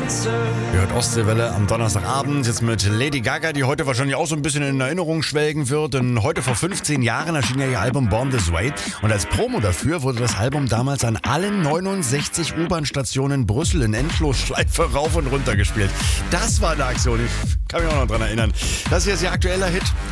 Ihr hört Ostseewelle am Donnerstagabend, jetzt mit Lady Gaga, die heute wahrscheinlich auch so ein bisschen in Erinnerung schwelgen wird. Denn heute vor 15 Jahren erschien ja ihr Album Born This Way. Und als Promo dafür wurde das Album damals an allen 69 U-Bahn-Stationen in Brüssel in Endlosschleife rauf und runter gespielt. Das war eine Aktion, ich kann mich auch noch dran erinnern. Das hier ist ihr aktueller Hit.